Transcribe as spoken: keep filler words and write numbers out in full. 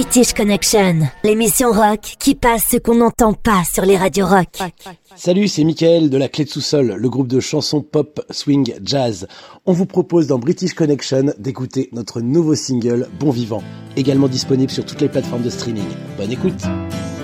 British Connection, l'émission rock qui passe ce qu'on n'entend pas sur les radios rock. Salut, c'est Mickaël de la Clé de Sous-Sol, le groupe de chansons pop, swing, jazz. On vous propose dans British Connection d'écouter notre nouveau single Bon Vivant, également disponible sur toutes les plateformes de streaming. Bonne écoute.